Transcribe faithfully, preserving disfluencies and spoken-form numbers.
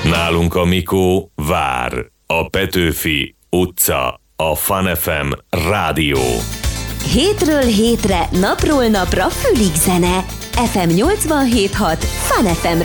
Nálunk a Mikó vár. A Petőfi utca. A Fun ef em rádió. Hétről hétre, napról napra fülig zene. ef em nyolcvanhét hat Fun ef em